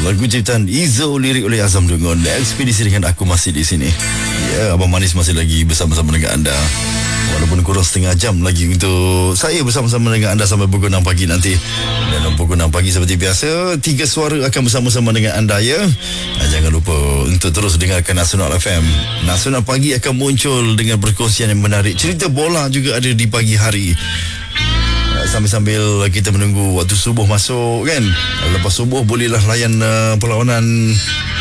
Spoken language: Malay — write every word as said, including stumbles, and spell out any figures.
Lagu ciptaan Izo, lirik oleh Azam Dungun. Ekspedisi dengan aku masih di sini. Ya, Abang Manis masih lagi bersama-sama dengan anda. Walaupun kurang setengah jam lagi untuk saya bersama-sama dengan anda sampai pukul enam pagi nanti. Dan pukul enam pagi seperti biasa, tiga suara akan bersama-sama dengan anda, ya. Jangan lupa untuk terus dengarkan Nasional F M. Nasional Pagi akan muncul dengan perkongsian yang menarik. Cerita bola juga ada di pagi hari. Sambil-sambil kita menunggu waktu subuh masuk, kan. Lepas subuh bolehlah layan uh, perlawanan